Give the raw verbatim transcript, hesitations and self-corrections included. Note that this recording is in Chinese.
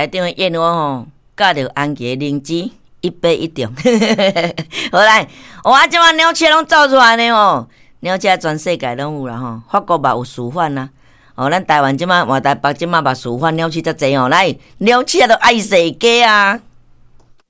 台顶的燕窝吼，加着安吉灵芝，一杯一中。好来，哇，即马鸟车拢走出来呢哦，鸟车全世界拢有啦吼，法国嘛有示范啦。哦，咱台湾即马，换台北即马嘛示范鸟鼠遮济哦，来鸟鼠都爱世家啊！